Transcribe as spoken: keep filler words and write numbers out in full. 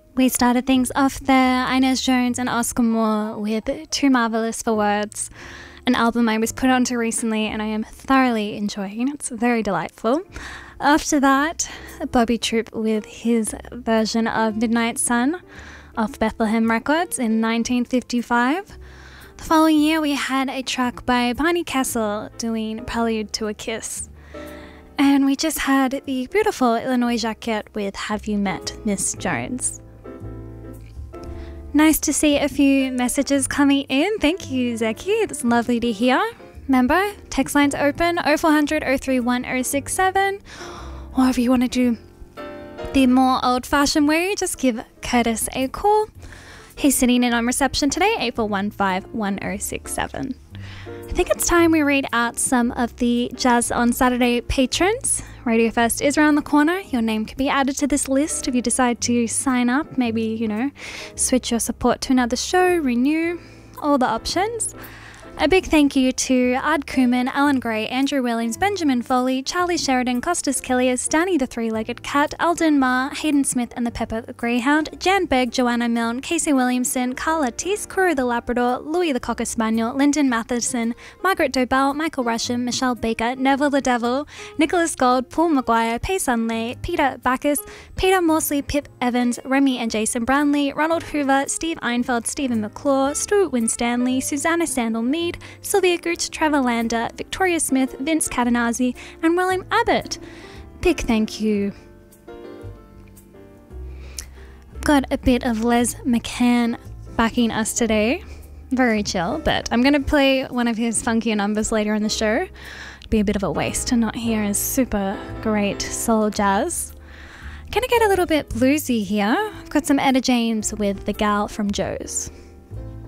We started things off there, Inez Jones and Oscar Moore with Too Marvelous for Words, an album I was put onto recently and I am thoroughly enjoying. It's very delightful. After that, Bobby Troop with his version of Midnight Sun off Bethlehem Records in nineteen fifty-five. The following year we had a track by Barney Kessel doing Prelude to a Kiss. And we just had the beautiful Illinois Jacquette with Have You Met Miss Jones. Nice to see a few messages coming in. Thank you, Zeki. It's lovely to hear. Remember, text lines open oh four hundred, oh three one, oh six seven. Or if you want to do the more old-fashioned way, just give Curtis a call. He's sitting in on reception today, eight four one five, one oh six seven. I think it's time we read out some of the Jazz on Saturday patrons. Radio Fest is around the corner. Your name can be added to this list if you decide to sign up. Maybe, you know, switch your support to another show, renew, all the options. A big thank you to Ard Kuman, Alan Gray, Andrew Williams, Benjamin Foley, Charlie Sheridan, Costas Killias, Danny the Three-Legged Cat, Alden Ma, Hayden Smith and the Pepper the Greyhound, Jan Berg, Joanna Milne, Casey Williamson, Carla Teese, Kuru the Labrador, Louis the Cocker Spaniel, Lyndon Matheson, Margaret Dobell, Michael Rusham, Michelle Baker, Neville the Devil, Nicholas Gold, Paul Maguire, Pei Sun Lei, Peter Bacchus, Peter Morsley, Pip Evans, Remy and Jason Brownlee, Ronald Hoover, Steve Einfeld, Stephen McClure, Stuart Winstanley, Susanna Sandel Mead, Sylvia Gooch, Trevor Lander, Victoria Smith, Vince Catanazzi, and William Abbott. Big thank you. Got a bit of Les McCann backing us today. Very chill, but I'm going to play one of his funkier numbers later in the show. It'd be a bit of a waste to not hear his super great soul jazz. Gonna get a little bit bluesy here. I've got some Etta James with The Gal from Joe's.